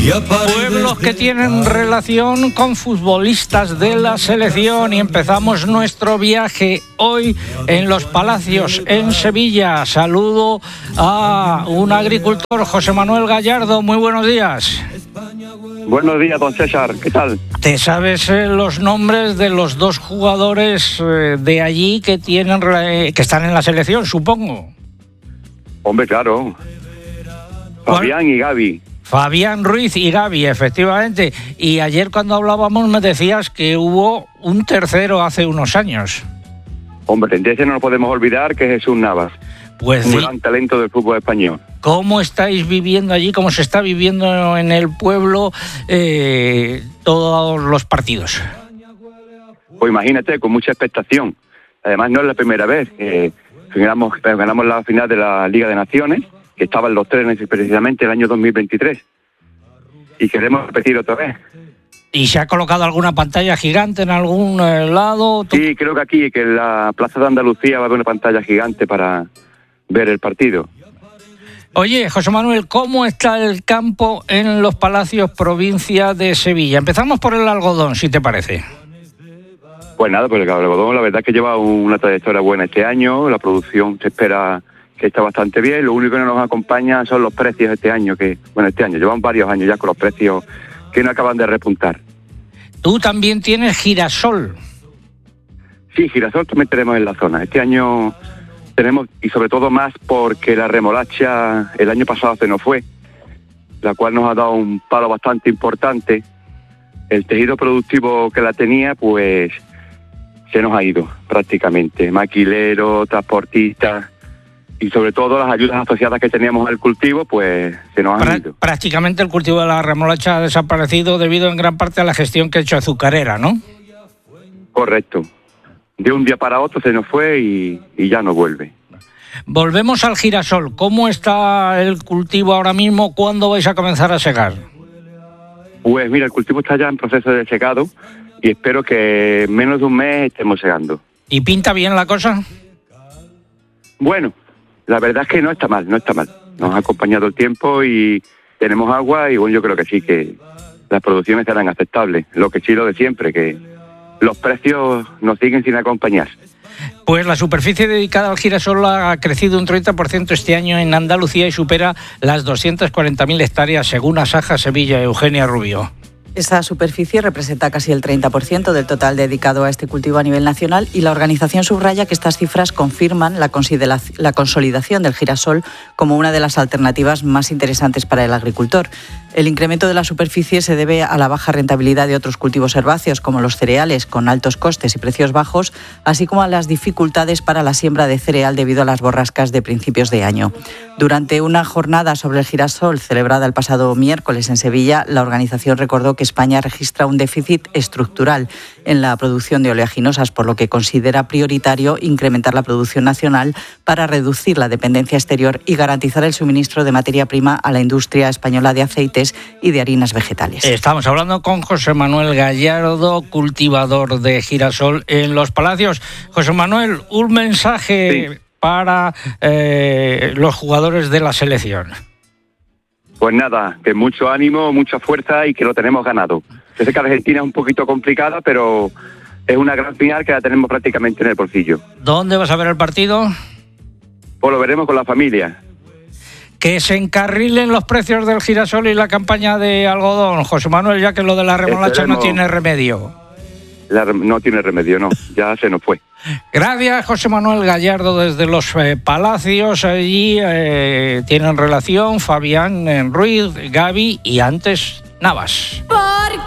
Pueblos que tienen relación con futbolistas de la selección, y empezamos nuestro viaje hoy en Los Palacios, en Sevilla. Saludo a un agricultor, José Manuel Gallardo. Muy buenos días. Buenos días, don César. ¿Qué tal? ¿Te sabes los nombres de los dos jugadores de allí que están en la selección, supongo? Hombre, claro. Fabián y Gaby. Fabián Ruiz y Gaby, efectivamente. Y ayer cuando hablábamos me decías que hubo un tercero hace unos años. Hombre, de ese no nos podemos olvidar, que es Jesús Navas. Pues un gran talento del fútbol español. ¿Cómo estáis viviendo allí? ¿Cómo se está viviendo en el pueblo todos los partidos? Pues imagínate, con mucha expectación. Además, no es la primera vez. Ganamos la final de la Liga de Naciones, que estaban los tres precisamente el año 2023. Y queremos repetir otra vez. ¿Y se ha colocado alguna pantalla gigante en algún lado? Sí, creo que aquí, que en la Plaza de Andalucía va a haber una pantalla gigante para ver el partido. Oye, José Manuel, ¿cómo está el campo en Los Palacios, provincia de Sevilla? Empezamos por el algodón, si te parece. Pues nada, pues el algodón la verdad es que lleva una trayectoria buena este año. La producción se espera que está bastante bien. Lo único que no nos acompaña son los precios este año, llevan varios años ya con los precios que no acaban de repuntar. Tú también tienes girasol. Sí, girasol también tenemos en la zona. Este año tenemos, y sobre todo más porque la remolacha el año pasado se nos fue, la cual nos ha dado un palo bastante importante. El tejido productivo que la tenía, pues se nos ha ido prácticamente. Maquileros, transportistas y sobre todo las ayudas asociadas que teníamos al cultivo, pues se nos han ido. Prácticamente el cultivo de la remolacha ha desaparecido debido en gran parte a la gestión que ha hecho Azucarera, ¿no? Correcto. De un día para otro se nos fue y ya no vuelve. Volvemos al girasol. ¿Cómo está el cultivo ahora mismo? ¿Cuándo vais a comenzar a segar? Pues mira, el cultivo está ya en proceso de secado y espero que en menos de un mes estemos segando. ¿Y pinta bien la cosa? Bueno, la verdad es que no está mal. Nos ha acompañado el tiempo y tenemos agua y bueno, yo creo que sí, que las producciones serán aceptables. Lo que sí, lo de siempre, que los precios nos siguen sin acompañar. Pues la superficie dedicada al girasol ha crecido un 30% este año en Andalucía y supera las 240.000 hectáreas, según Asaja Sevilla. Eugenia Rubio. Esa superficie representa casi el 30% del total dedicado a este cultivo a nivel nacional, y la organización subraya que estas cifras confirman la consolidación del girasol como una de las alternativas más interesantes para el agricultor. El incremento de la superficie se debe a la baja rentabilidad de otros cultivos herbáceos, como los cereales, con altos costes y precios bajos, así como a las dificultades para la siembra de cereal debido a las borrascas de principios de año. Durante una jornada sobre el girasol celebrada el pasado miércoles en Sevilla, la organización recordó que España registra un déficit estructural en la producción de oleaginosas, por lo que considera prioritario incrementar la producción nacional para reducir la dependencia exterior y garantizar el suministro de materia prima a la industria española de aceites y de harinas vegetales. Estamos hablando con José Manuel Gallardo, cultivador de girasol en Los Palacios. José Manuel, un mensaje para los jugadores de la selección. Pues nada, que mucho ánimo, mucha fuerza y que lo tenemos ganado. Yo sé que Argentina es un poquito complicada, pero es una gran final que la tenemos prácticamente en el bolsillo. ¿Dónde vas a ver el partido? Pues lo veremos con la familia. Que se encarrilen los precios del girasol y la campaña de algodón, José Manuel, ya que lo de la remolacha no tiene remedio. No tiene remedio, no, ya se nos fue. Gracias, José Manuel Gallardo, desde Los Palacios. Allí tienen relación Fabián Ruiz, Gaby y antes Navas.